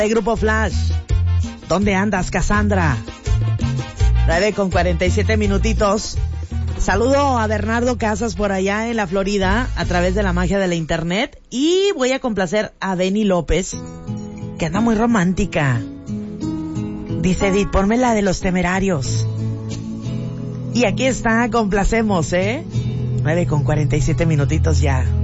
de Grupo Flash. ¿Dónde andas, Cassandra? 9:47 minutitos. Saludo a Bernardo Casas por allá en la Florida a través de la magia de la internet. Y voy a complacer a Beni López, que anda muy romántica. Dice Edith, ponme la de Los Temerarios. Y aquí está, complacemos, 9:47 minutitos ya.